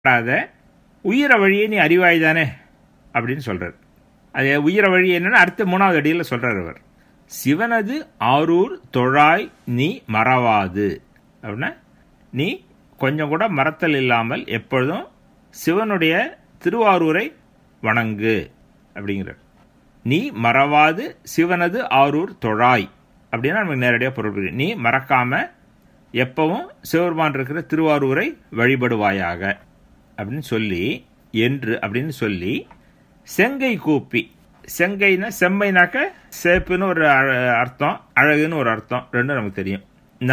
உயிர வழியே நீ அறிவாய் தானே அப்படின்னு சொல்றார். அது உயிர வழி என்னன்னா அடுத்த 3வது அடியில் சொல்றார் அவர். சிவனது ஆரூர் தொழாய் நீ மறவாது அப்படின்னா நீ கொஞ்சம் கூட மறத்தல் இல்லாமல் எப்பொழுதும் சிவனுடைய திருவாரூரை வணங்கு அப்படிங்கிறார். நீ மறவாது சிவனது ஆரூர் தொழாய் அப்படின்னா நமக்கு நேரடியாக பொருள். நீ மறக்காம எப்பவும் சிவபெருமான் இருக்கிற திருவாரூரை வழிபடுவாயாக அப்படின்னு சொல்லி என்று அப்படின்னு சொல்லி செங்கை கூப்பி, செங்கைனா செம்மைனாக்க சேப்புன்னு ஒரு அர்த்தம், அழகுன்னு ஒரு அர்த்தம், ரெண்டும் நமக்கு தெரியும்.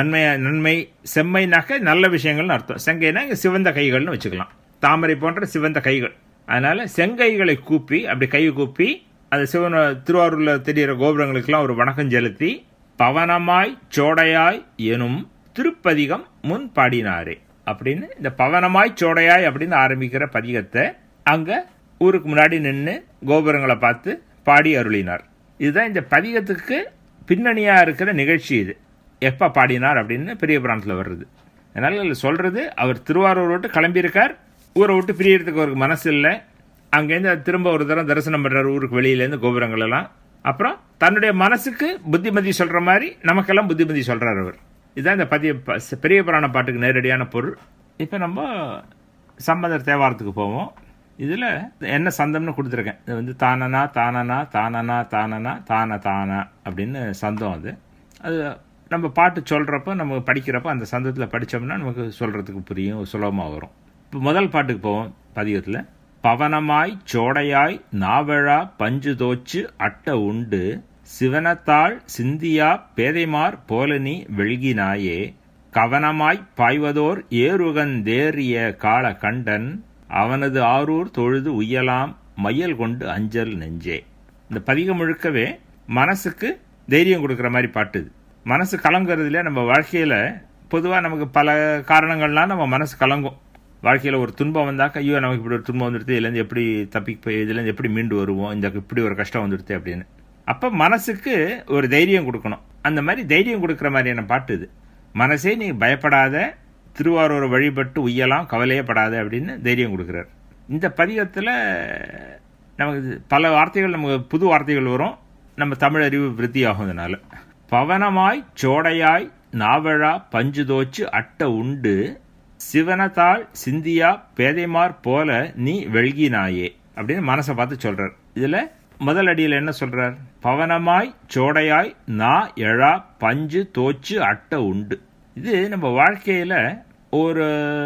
நன்மை செம்மைனாக்க நல்ல விஷயங்கள்னு அர்த்தம். செங்கைனா சிவந்த கைகள்னு வச்சுக்கலாம், தாமரை போன்ற சிவந்த கைகள். அதனால செங்கைகளை கூப்பி அப்படி கை கூப்பி அந்த சிவன் திருவாரூரில் தெரிகிற கோபுரங்களுக்கெல்லாம் ஒரு வணக்கம் செலுத்தி பவனமாய் சோடையாய் எனும் திருப்பதிகம் முன் பாடினாரே அப்படின்னு இந்த பவனமாய் சோடையாய் அப்படின்னு ஆரம்பிக்கிற பதிகத்தை அங்க ஊருக்கு முன்னாடி நின்று கோபுரங்களை பார்த்து பாடி அருளினார். இதுதான் இந்த பதிகத்துக்கு பின்னணியா இருக்கிற நிகழ்ச்சி. இது எப்ப பாடினார் அப்படின்னு பெரிய புராணத்தில் வருது. அதனால சொல்றது அவர் திருவாரூர் விட்டு கிளம்பியிருக்கார், ஊரை விட்டு பிரியறதுக்கு அவருக்கு மனசு இல்லை. அங்கேருந்து திரும்ப ஒரு தரம் தரிசனம் பண்றாரு ஊருக்கு வெளியிலேருந்து கோபுரங்கள் எல்லாம். அப்புறம் தன்னுடைய மனசுக்கு புத்திமதி சொல்ற மாதிரி நமக்கெல்லாம் புத்திமதி சொல்றார் அவர். இதுதான் இந்த பெரிய புராண பாட்டுக்கு நேரடியான பொருள். இப்போ நம்ம சம்பந்தர் தேவாரத்துக்கு போவோம். இதில் என்ன சந்தம்னு கொடுத்துருக்கேன். இது வந்து தானனா தானனா தானனா தானனா தான தானா அப்படின்னு சந்தம். அது நம்ம பாட்டு சொல்கிறப்ப நம்ம படிக்கிறப்ப அந்த சந்தத்தில் படித்தோம்னா நமக்கு சொல்கிறதுக்கு புரியும், சுலபமாக வரும். இப்போ முதல் பாட்டுக்கு போவோம் பதிகத்தில். பவனமாய் சோடையாய் நாவழா பஞ்சு தோச்சு அட்ட உண்டு சிவனத்தாள் சிந்தியா பேதைமார் போலனி வெள்கினாயே கவனமாய் பாய்வதோர் ஏறுகந்தேறிய கால கண்டன் அவனது ஆரூர் தொழுது உய்யலாம் மையல் கொண்டு அஞ்சல் நெஞ்சே. இந்த பதிகம் முழுக்கவே மனசுக்கு தைரியம் கொடுக்குற மாதிரி பாட்டு. மனசு கலங்குறதுல நம்ம வாழ்க்கையில் பொதுவாக நமக்கு பல காரணங்கள்லாம் நம்ம மனசு கலங்கும். வாழ்க்கையில் ஒரு துன்பம் வந்தாக்க ஐயோ நமக்கு இப்படி ஒரு துன்பம் வந்துடுது, இதுலேருந்து எப்படி இதுலேருந்து எப்படி மீண்டு வருவோம், இந்த இப்படி ஒரு கஷ்டம் வந்துடுது அப்படின்னு. அப்போ மனசுக்கு ஒரு தைரியம் கொடுக்கணும். அந்த மாதிரி தைரியம் கொடுக்குற மாதிரியான பாட்டு இது. மனசே நீ பயப்படாத, திருவாரூரை வழிபட்டு உய்யலாம், கவலையப்படாத அப்படின்னு தைரியம் கொடுக்குறார். இந்த பதிகத்தில் நமக்கு பல வார்த்தைகள், நமக்கு புது வார்த்தைகள் வரும், நம்ம தமிழ் அறிவு விருத்தி ஆகும்னால. பவனமாய் சோடையாய் நாவழா பஞ்சு தோச்சு அட்ட உண்டு சிவனத்தாள் சிந்தியா பேதைமார் போல நீ வெள்கினாயே அப்படின்னு மனசை பார்த்து சொல்றார். இதுல முதல் அடியில் என்ன சொல்றார்? பவனமாய் சோடையாய் நா எழா பஞ்சு தோச்சு அட்ட உண்டு. இது நம்ம வாழ்க்கையில ஒரு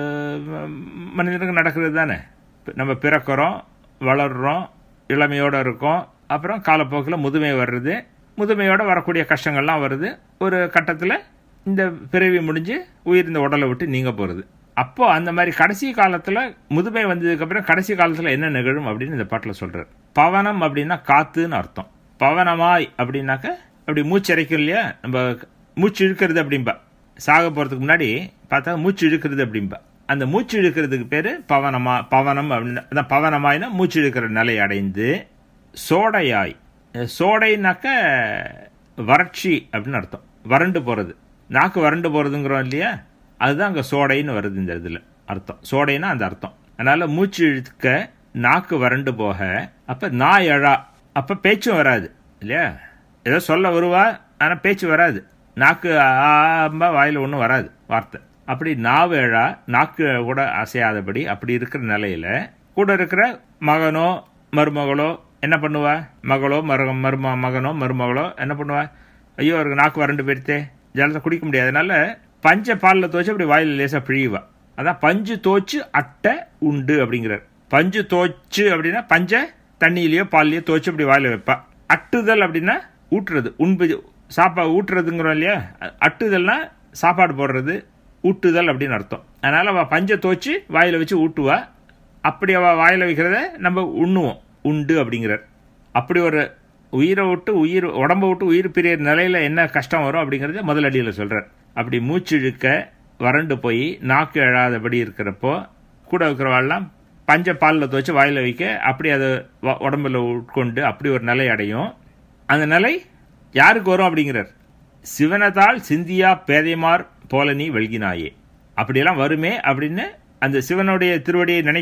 மனிதனுக்கு நடக்கிறது தானே. நம்ம பிறக்கிறோம், வளர்றோம், இளமையோட இருக்கோம், அப்புறம் காலப்போக்கில் முதுமை வர்றது, முதுமையோட வரக்கூடிய கஷ்டங்கள்லாம் வருது. ஒரு கட்டத்தில் இந்த பிறவி முடிஞ்சு உயிர் இந்த உடலை விட்டு நீங்க போகிறது. அப்போ அந்த மாதிரி கடைசி காலத்தில் முதுமை வந்ததுக்கப்புறம் கடைசி காலத்தில் என்ன நிகழும் அப்படின்னு இந்த பாட்டில் சொல்றார். பவனம் அப்படின்னா காத்துன்னு அர்த்தம். பவனமாய் அப்படின்னாக்க அப்படி மூச்சு இறைக்கும் இல்லையா, நம்ம மூச்சு இழுக்கிறது அப்படின்பா. சாக போகிறதுக்கு முன்னாடி பார்த்தா மூச்சு இழுக்கிறது அப்படின்பா. அந்த மூச்சு இழுக்கிறதுக்கு பேர் பவனம் அப்படின்னா, பவனமாய்னா மூச்சு இழுக்கிற நிலை அடைந்து சோடையாய். சோடைனாக்க வறட்சி அப்படின்னு அர்த்தம், வறண்டு போகிறது. நாக்கு வறண்டு போகிறதுங்கிறோம் இல்லையா, அதுதான் அங்கே சோடைன்னு வருது இந்த இதில் அர்த்தம். சோடைன்னா அந்த அர்த்தம். அதனால மூச்சு இழுக்க நாக்கு வறண்டு போக, அப்போ நா எழா, அப்போ பேச்சும் வராது இல்லையா. ஏதோ சொல்ல வருவா, ஆனால் பேச்சு வராது. நாக்கு வாயில் ஒன்றும் வராது வார்த்தை. அப்படி நாவு எழா, நாக்கு கூட அசையாதபடி அப்படி இருக்கிற நிலையில கூட இருக்கிற மகனோ மருமகளோ என்ன பண்ணுவா? மகளோ மகனோ மருமகளோ என்ன பண்ணுவா? ஐயோ அவருக்கு நாக்கு வறண்டு போயிடுத்தே, ஜலத்தை குடிக்க முடியாது, அதனால பஞ்ச பாலில் துவச்சு அப்படி வாயில் லேசா பிழிவா. அதான் பஞ்சு தோச்சு அட்டை உண்டு அப்படிங்கிறார். பஞ்சு தோச்சு அப்படின்னா பஞ்ச தண்ணியிலையோ பால்லையோ தோச்சு அப்படி வாயில வைப்பா. அட்டுதல் அப்படின்னா ஊட்டுறது, ஊட்டுறதுங்கிறோம் இல்லையா. அட்டுதல்னா சாப்பாடு போடுறது, ஊட்டுதல் அப்படின்னு அர்த்தம். அதனால அவ பஞ்ச தோச்சு வாயில வச்சு ஊட்டுவா. அப்படி அவ வாயில வைக்கிறத நம்ம உண்ணுவோம், உண்டு அப்படிங்கிறார். அப்படி ஒரு உயிரை விட்டு உடம்பை விட்டு உயிர் பிரிய நிலையில என்ன கஷ்டம் வரும் அப்படிங்கறத முதல் அடியில் சொல்றார். அப்படி மூச்சு இழுக்க வறண்டு போய் நாக்கு எழாதபடி இருக்கிறப்போ கூட இருக்கிறவாள்லாம் பஞ்ச பாலில் துவச்சு வாயில வைக்க அப்படி அதை உடம்புல உட்கொண்டு அப்படி ஒரு நிலை அடையும். அந்த நிலை யாருக்கு வரும் அப்படிங்கிறார். சிவனத்தால் சிந்தியா பேதைமார் போல நீ வெள்கினாயே, அப்படியெல்லாம் வருமே அப்படின்னு அந்த சிவனுடைய திருவடியை நினை